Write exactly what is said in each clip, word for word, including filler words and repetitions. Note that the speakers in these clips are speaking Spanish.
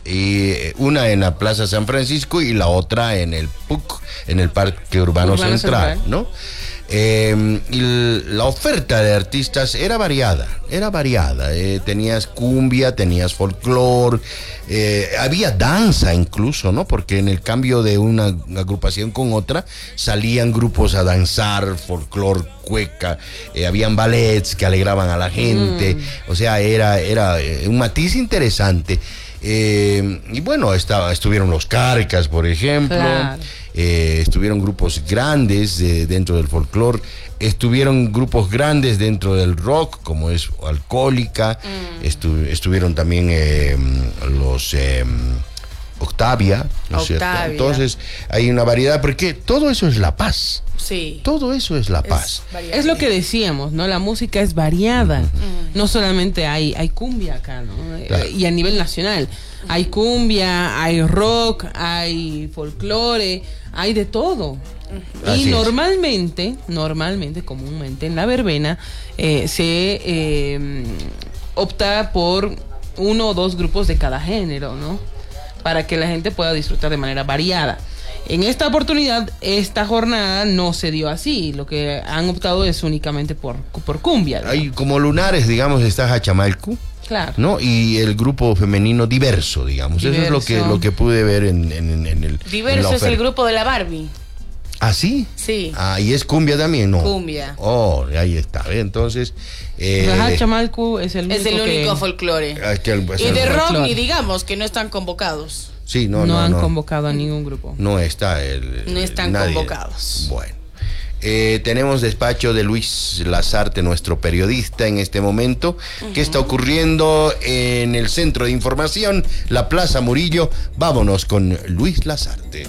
y una en la Plaza San Francisco y la otra en el P U C, en el Parque Urbano, Urbano Central, Central, ¿no? Eh, y la oferta de artistas era variada, era variada. Eh, tenías cumbia, tenías folclore, eh, había danza incluso, ¿no? Porque en el cambio de una, una agrupación con otra salían grupos a danzar, folclore, cueca, eh, habían ballets que alegraban a la gente, mm. o sea, era, era un matiz interesante. Eh, y bueno, estaba, estuvieron los Carcas, por ejemplo, claro. eh, estuvieron grupos grandes de, dentro del folclore, estuvieron grupos grandes dentro del rock, como es Alcohólica, mm. estu, estuvieron también eh, los eh, Octavia, ¿no es cierto? Entonces hay una variedad, porque todo eso es La Paz. Sí. Todo eso es La Paz. Es, es lo que decíamos, ¿no? La música es variada. Uh-huh. No solamente hay, hay cumbia acá, ¿no? Claro. Y a nivel nacional. Hay cumbia, hay rock, hay folclore, hay de todo. Uh-huh. Y normalmente, es. normalmente, comúnmente en la verbena eh, se eh, opta por uno o dos grupos de cada género, ¿no? Para que la gente pueda disfrutar de manera variada. En esta oportunidad, esta jornada no se dio así. Lo que han optado es únicamente por, por cumbia, ¿no? Hay como lunares, digamos, está Hachamalcu. Claro. ¿No? Y el grupo femenino Diverso, digamos. Diverso. Eso es lo que, lo que pude ver en, en, en el. Diverso en es el grupo de la Barbie. ¿Ah, sí? Sí. Ah, y es cumbia también, ¿no? Cumbia. Oh, ahí está. Entonces. Eh, Hachamalcu es el único, es el único que... folclore. Es que el, es y el de rock, folclore. ni digamos que no están convocados. Sí, no, no, no han no. convocado a ningún grupo. No está el. No están nadie. convocados. Bueno. Eh, tenemos despacho de Luis Lazarte, nuestro periodista en este momento. Uh-huh. ¿Qué está ocurriendo en el centro de información, la Plaza Murillo? Vámonos con Luis Lazarte.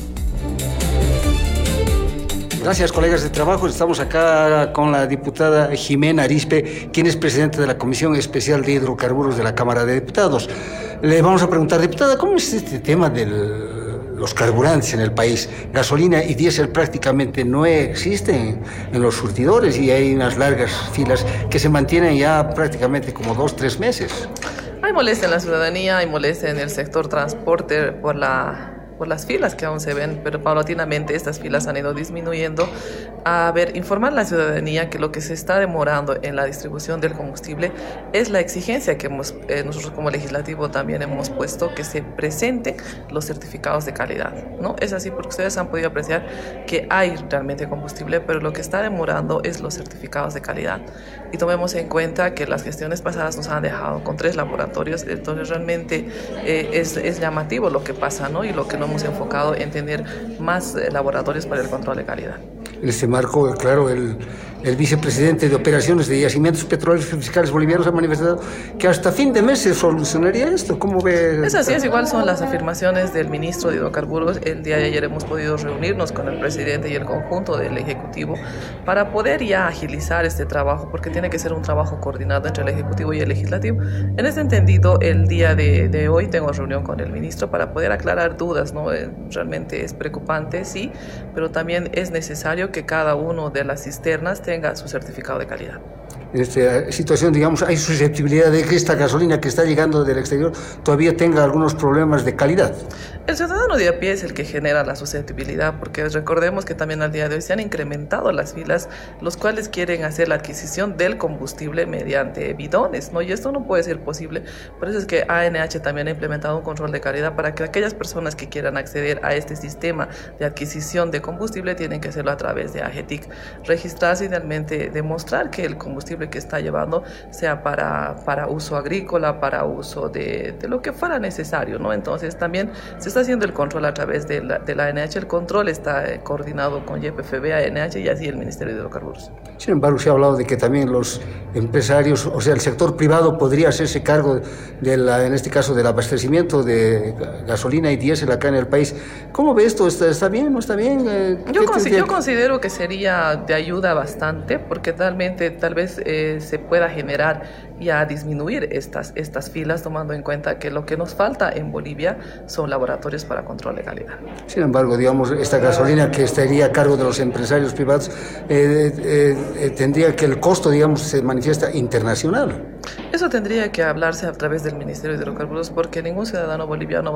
Gracias, colegas de trabajo. Estamos acá con la diputada Jimena Arispe, quien es presidenta de la Comisión Especial de Hidrocarburos de la Cámara de Diputados. Le vamos a preguntar, diputada, ¿cómo es este tema de los carburantes en el país? Gasolina y diésel prácticamente no existen en los surtidores y hay unas largas filas que se mantienen ya prácticamente como dos, tres meses. Hay molestia en la ciudadanía, hay molestia en el sector transporte por la... por las filas que aún se ven, pero paulatinamente estas filas han ido disminuyendo. A ver, informar a la ciudadanía que lo que se está demorando en la distribución del combustible es la exigencia que hemos, eh, nosotros como legislativo también hemos puesto, que se presenten los certificados de calidad, ¿no? Es así porque ustedes han podido apreciar que hay realmente combustible, pero lo que está demorando es los certificados de calidad. Y tomemos en cuenta que las gestiones pasadas nos han dejado con tres laboratorios, entonces realmente eh, es, es llamativo lo que pasa, ¿no? Y lo que no hemos enfocado en tener más eh, laboratorios para el control de calidad. En este marco, claro, el, el vicepresidente de Operaciones de Yacimientos Petroleros y Fiscales Bolivianos ha manifestado que hasta fin de mes se solucionaría esto. ¿Cómo ve? Es así, es igual son las afirmaciones del ministro de Hidrocarburos. El día de ayer hemos podido reunirnos con el presidente y el conjunto del Ejecutivo para poder ya agilizar este trabajo, porque tiene que ser un trabajo coordinado entre el Ejecutivo y el Legislativo. En ese entendido, el día de, de hoy tengo reunión con el ministro para poder aclarar dudas, ¿no? Realmente es preocupante, sí, pero también es necesario que cada uno de las cisternas tenga su certificado de calidad. En esta situación, digamos, hay susceptibilidad de que esta gasolina que está llegando del exterior todavía tenga algunos problemas de calidad. El ciudadano de a pie es el que genera la susceptibilidad, porque recordemos que también al día de hoy se han incrementado las filas, los cuales quieren hacer la adquisición del combustible mediante bidones, ¿no? Y esto no puede ser posible. Por eso es que A N H también ha implementado un control de calidad para que aquellas personas que quieran acceder a este sistema de adquisición de combustible tienen que hacerlo a través de AGETIC, registrarse y realmente demostrar que el combustible que está llevando sea para, para uso agrícola, para uso de, de lo que fuera necesario, ¿no? Entonces también se está haciendo el control a través de la, de la A N H, el control está eh, coordinado con Y P F B, A N H y así el Ministerio de Hidrocarburos. Sin embargo, se ha hablado de que también los empresarios, o sea, el sector privado podría hacerse cargo de la, en este caso, del abastecimiento de gasolina y diésel acá en el país. ¿Cómo ve esto? ¿Está, está bien? ¿No está bien? Eh, yo, consi- yo considero que sería de ayuda bastante, porque realmente tal vez eh, se pueda generar y a disminuir estas, estas filas, tomando en cuenta que lo que nos falta en Bolivia son laboratorios para control de calidad. Sin embargo, digamos, esta gasolina que estaría a cargo de los empresarios privados, eh, eh, eh, tendría que el costo, digamos, se manifiesta internacional. Eso tendría que hablarse a través del Ministerio de Hidrocarburos, porque ningún ciudadano boliviano